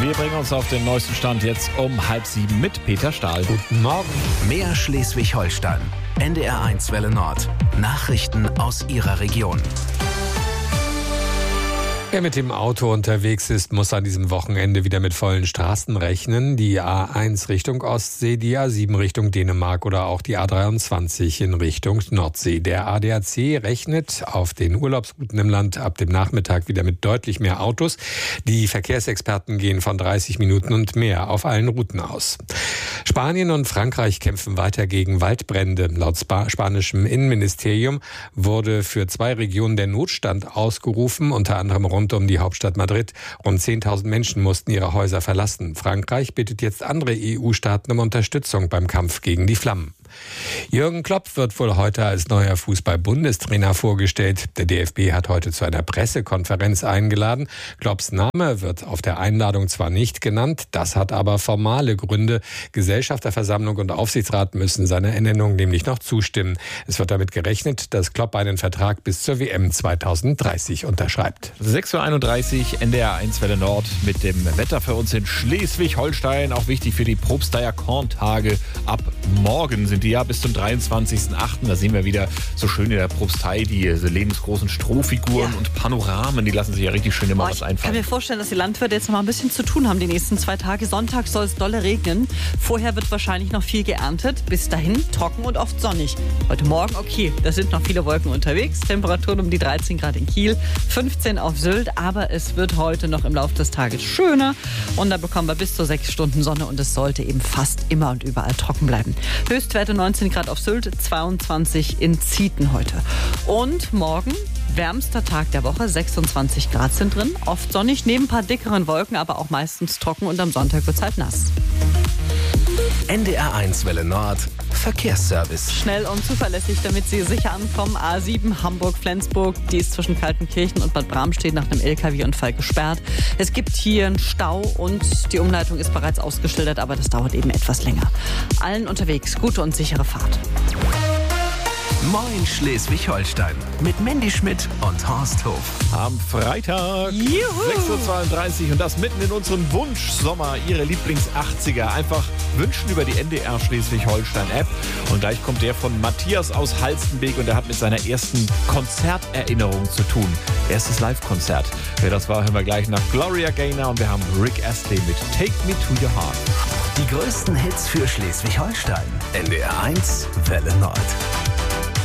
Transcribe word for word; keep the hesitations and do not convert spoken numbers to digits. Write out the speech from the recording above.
Wir bringen uns auf den neuesten Stand jetzt um halb sieben mit Peter Stahl. Guten Morgen. Mehr Schleswig-Holstein. N D R eins Welle Nord. Nachrichten aus Ihrer Region. Wer mit dem Auto unterwegs ist, muss an diesem Wochenende wieder mit vollen Straßen rechnen. Die A eins Richtung Ostsee, die A sieben Richtung Dänemark oder auch die A dreiundzwanzig in Richtung Nordsee. Der A D A C rechnet auf den Urlaubsrouten im Land ab dem Nachmittag wieder mit deutlich mehr Autos. Die Verkehrsexperten gehen von dreißig Minuten und mehr auf allen Routen aus. Spanien und Frankreich kämpfen weiter gegen Waldbrände. Laut Sp- spanischem Innenministerium wurde für zwei Regionen der Notstand ausgerufen, unter anderem rund um die Hauptstadt Madrid. Rund zehntausend Menschen mussten ihre Häuser verlassen. Frankreich bittet jetzt andere E U-Staaten um Unterstützung beim Kampf gegen die Flammen. Jürgen Klopp wird wohl heute als neuer Fußball-Bundestrainer vorgestellt. Der D F B hat heute zu einer Pressekonferenz eingeladen. Klopps Name wird auf der Einladung zwar nicht genannt, das hat aber formale Gründe. Gesellschafterversammlung und Aufsichtsrat müssen seiner Ernennung nämlich noch zustimmen. Es wird damit gerechnet, dass Klopp einen Vertrag bis zur W M zweitausenddreißig unterschreibt. sechs Uhr einunddreißig, N D R eins Welle Nord mit dem Wetter für uns in Schleswig-Holstein. Auch wichtig für die Probsteier Korntage. Ab morgen sind die ja bis zum dreiundzwanzigsten achten Da sehen wir wieder so schön in der Propstei diese lebensgroßen Strohfiguren Ja. und Panoramen. Die lassen sich ja richtig schön immer Boah, was ich kann einfallen. mir vorstellen, dass die Landwirte jetzt noch mal ein bisschen zu tun haben die nächsten zwei Tage. Sonntag soll es dolle regnen. Vorher wird wahrscheinlich noch viel geerntet. Bis dahin trocken und oft sonnig. Heute Morgen, okay, da sind noch viele Wolken unterwegs. Temperaturen um die dreizehn Grad in Kiel, fünfzehn auf Sylt. Aber es wird heute noch im Laufe des Tages schöner. Und da bekommen wir bis zu sechs Stunden Sonne. Und es sollte eben fast immer und überall trocken bleiben. Höchstwerte neunzehn Grad auf Sylt, zweiundzwanzig in Zieten heute. Und morgen wärmster Tag der Woche, sechsundzwanzig Grad sind drin. Oft sonnig, neben ein paar dickeren Wolken, aber auch meistens trocken. Und am Sonntag wird es halt nass. N D R eins Welle Nord. Verkehrsservice. Schnell und zuverlässig, damit Sie sicher ankommen. A sieben Hamburg-Flensburg, die ist zwischen Kaltenkirchen und Bad Bramstedt nach einem L K W-Unfall gesperrt. Es gibt hier einen Stau und die Umleitung ist bereits ausgeschildert, aber das dauert eben etwas länger. Allen unterwegs gute und sichere Fahrt. Moin Schleswig-Holstein. Mit Mandy Schmidt und Horst Hof. Am Freitag, sechs Uhr zweiunddreißig und das mitten in unserem Wunschsommer. Ihre Lieblings-achtziger. Einfach wünschen über die N D R Schleswig-Holstein-App. Und gleich kommt der von Matthias aus Halstenbek und der hat mit seiner ersten Konzerterinnerung zu tun. Erstes Live-Konzert. Wer das war, hören wir gleich nach Gloria Gaynor und wir haben Rick Astley mit Take Me to Your Heart. Die größten Hits für Schleswig-Holstein. N D R eins Welle Nord.